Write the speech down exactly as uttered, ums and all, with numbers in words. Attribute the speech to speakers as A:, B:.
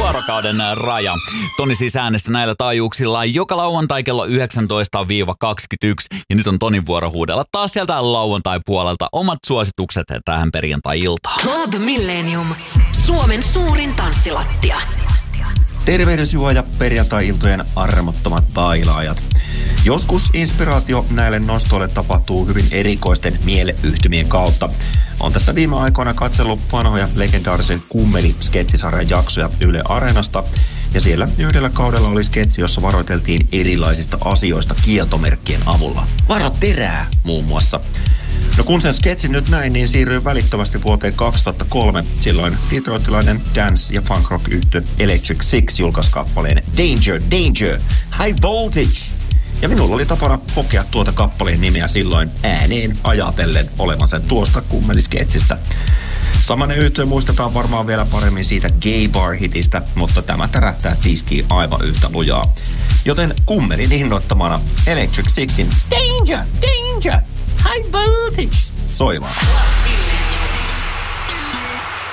A: vuorokauden raja. Toni siis äänessä näillä taajuuksilla joka lauantai kello yhdeksäntoista kaksikymmentäyksi. Ja nyt on Tonin vuoro huudella taas sieltä lauantai-puolelta omat suositukset tähän perjantai-iltaan.
B: Club Millennium. Suomen suurin tanssilattia.
C: Tervehdysjuoja perjantai-iltojen armottomat tailaajat. Joskus inspiraatio näille nostoille tapahtuu hyvin erikoisten mieleyhtymien kautta. On tässä viime aikoina katsellut vanhoja legendaarisen Kummeli-sketsisarjan jaksoja Yle Areenasta. Ja siellä yhdellä kaudella oli sketsi, jossa varoiteltiin erilaisista asioista kieltomerkkien avulla. Varo terää muun muassa. No kun sen sketsin nyt näin, niin siirryin välittömästi vuoteen kaksituhattakolme. Silloin detroitilainen dance- ja punk rock -yhtye Electric Six julkaisi kappaleen Danger, Danger, High Voltage. Ja minulla oli tapana kokea tuota kappaleen nimeä silloin ääneen ajatellen olevansa tuosta Kummeli-sketsistä. Samanen yhtye muistetaan varmaan vielä paremmin siitä Gay Bar-hitistä, mutta tämä tärähtää tiskiin aivan yhtä lujaa. Joten Kummelin innoittamana Electric Sixin Danger, Danger, High Voltage soimaan.